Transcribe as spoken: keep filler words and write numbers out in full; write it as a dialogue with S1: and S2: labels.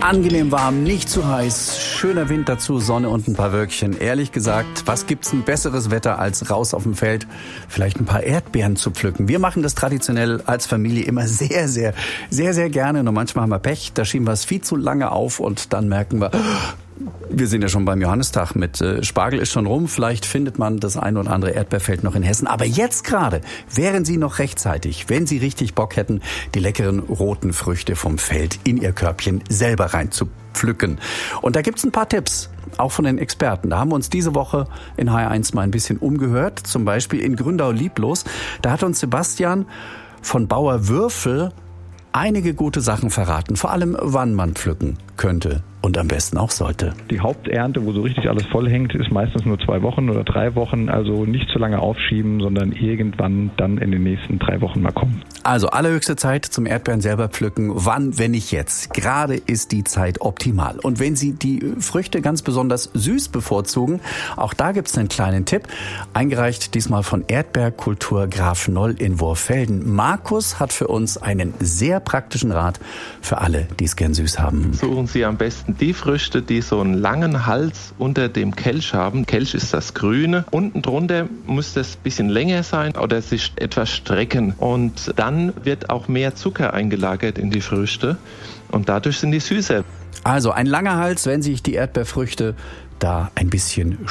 S1: Angenehm warm, nicht zu heiß, schöner Wind dazu, Sonne und ein paar Wölkchen. Ehrlich gesagt, was gibt's ein besseres Wetter als raus auf dem Feld, vielleicht ein paar Erdbeeren zu pflücken? Wir machen das traditionell als Familie immer sehr, sehr, sehr, sehr gerne. Nur manchmal haben wir Pech, da schieben wir es viel zu lange auf und dann merken wir, wir sind ja schon beim Johannistag mit äh, Spargel ist schon rum. Vielleicht findet man das ein oder andere Erdbeerfeld noch in Hessen. Aber jetzt gerade wären Sie noch rechtzeitig, wenn Sie richtig Bock hätten, die leckeren roten Früchte vom Feld in Ihr Körbchen selber reinzupflücken. Und da gibt's ein paar Tipps, auch von den Experten. Da haben wir uns diese Woche in H R eins mal ein bisschen umgehört. Zum Beispiel in Gründau-Lieblos. Da hat uns Sebastian von Bauer Würfel einige gute Sachen verraten. Vor allem, wann man pflücken könnte. Und am besten auch sollte.
S2: Die Haupternte, wo so richtig alles voll hängt, ist meistens nur zwei Wochen oder drei Wochen. Also nicht zu lange aufschieben, sondern irgendwann dann in den nächsten drei Wochen mal kommen.
S1: Also allerhöchste Zeit zum Erdbeeren selber pflücken. Wann, wenn nicht jetzt? Gerade ist die Zeit optimal. Und wenn Sie die Früchte ganz besonders süß bevorzugen, auch da gibt's einen kleinen Tipp. Eingereicht diesmal von Erdbeerkultur Graf Noll in Wurfelden. Markus hat für uns einen sehr praktischen Rat für alle, die es gern süß haben.
S3: Suchen Sie am besten die Früchte, die so einen langen Hals unter dem Kelch haben. Kelch ist das Grüne. Unten drunter muss das ein bisschen länger sein oder sich etwas strecken. Und dann wird auch mehr Zucker eingelagert in die Früchte. Und dadurch sind die süßer.
S1: Also ein langer Hals, wenn sich die Erdbeerfrüchte da ein bisschen